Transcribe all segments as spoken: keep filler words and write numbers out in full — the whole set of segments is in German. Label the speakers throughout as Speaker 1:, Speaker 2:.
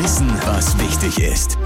Speaker 1: Wissen, was wichtig ist.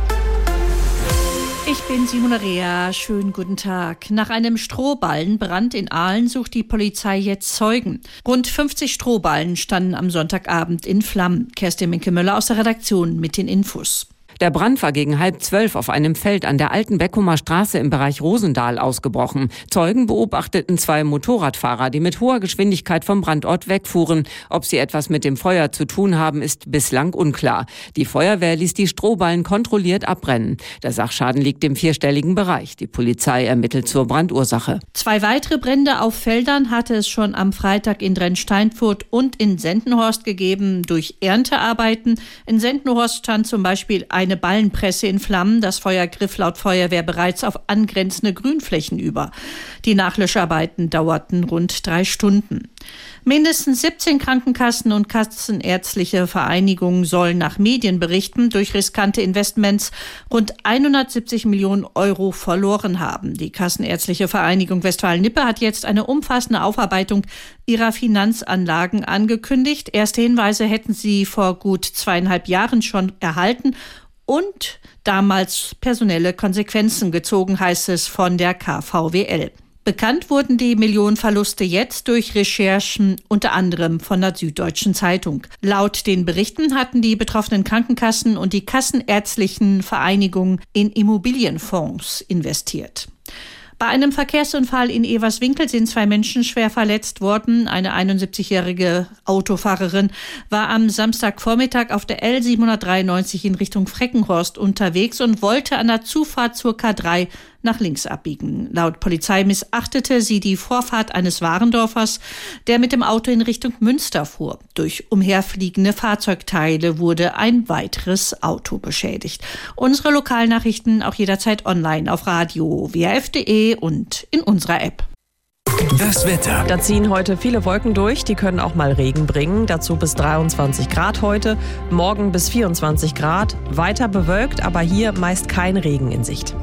Speaker 2: Ich bin Simona Rea. Schönen guten Tag. Nach einem Strohballenbrand in Aalen sucht die Polizei jetzt Zeugen. Rund fünfzig Strohballen standen am Sonntagabend in Flammen. Kerstin Minke-Möller aus der Redaktion mit den Infos.
Speaker 3: Der Brand war gegen halb zwölf auf einem Feld an der alten Beckumer Straße im Bereich Rosendahl ausgebrochen. Zeugen beobachteten zwei Motorradfahrer, die mit hoher Geschwindigkeit vom Brandort wegfuhren. Ob sie etwas mit dem Feuer zu tun haben, ist bislang unklar. Die Feuerwehr ließ die Strohballen kontrolliert abbrennen. Der Sachschaden liegt im vierstelligen Bereich. Die Polizei ermittelt zur Brandursache.
Speaker 2: Zwei weitere Brände auf Feldern hatte es schon am Freitag in Drensteinfurt und in Sendenhorst gegeben durch Erntearbeiten. In Sendenhorst stand zum Beispiel eine Ballenpresse in Flammen. Das Feuer griff laut Feuerwehr bereits auf angrenzende Grünflächen über. Die Nachlöscharbeiten dauerten rund drei Stunden. Mindestens siebzehn Krankenkassen und kassenärztliche Vereinigungen sollen nach Medienberichten durch riskante Investments rund hundertsiebzig Millionen Euro verloren haben. Die Kassenärztliche Vereinigung Westfalen-Lippe hat jetzt eine umfassende Aufarbeitung ihrer Finanzanlagen angekündigt. Erste Hinweise hätten sie vor gut zweieinhalb Jahren schon erhalten und damals personelle Konsequenzen gezogen, heißt es von der K V W L. Bekannt wurden die Millionenverluste jetzt durch Recherchen unter anderem von der Süddeutschen Zeitung. Laut den Berichten hatten die betroffenen Krankenkassen und die kassenärztlichen Vereinigungen in Immobilienfonds investiert. Bei einem Verkehrsunfall in Everswinkel sind zwei Menschen schwer verletzt worden. Eine einundsiebzigjährige Autofahrerin war am Samstagvormittag auf der L siebenhundertdreiundneunzig in Richtung Freckenhorst unterwegs und wollte an der Zufahrt zur K drei nach links abbiegen. Laut Polizei missachtete sie die Vorfahrt eines Warendorfers, der mit dem Auto in Richtung Münster fuhr. Durch umherfliegende Fahrzeugteile wurde ein weiteres Auto beschädigt. Unsere Lokalnachrichten auch jederzeit online auf Radio W R F punkt de und in unserer App.
Speaker 1: Das Wetter.
Speaker 4: Da ziehen heute viele Wolken durch, die können auch mal Regen bringen. Dazu bis dreiundzwanzig Grad heute, morgen bis vierundzwanzig Grad. Weiter bewölkt, aber hier meist kein Regen in Sicht.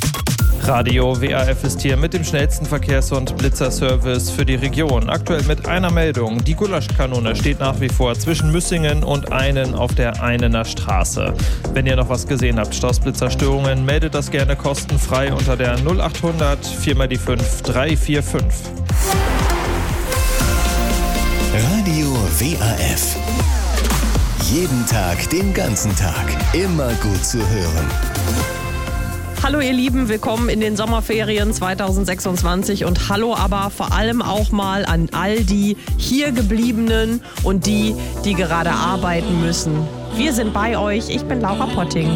Speaker 5: Radio W A F ist hier mit dem schnellsten Verkehrs- und Blitzerservice für die Region. Aktuell mit einer Meldung. Die Gulaschkanone steht nach wie vor zwischen Müssingen und Einen auf der Einener Straße. Wenn ihr noch was gesehen habt, Stausblitzerstörungen, meldet das gerne kostenfrei unter der null achthundert vier mal die fünf drei vier fünf.
Speaker 1: Radio W A F. Jeden Tag, den ganzen Tag. Immer gut zu hören.
Speaker 4: Hallo ihr Lieben, willkommen in den Sommerferien zweitausendsechsundzwanzig und hallo aber vor allem auch mal an all die hier gebliebenen und die, die gerade arbeiten müssen. Wir sind bei euch, ich bin Laura Potting.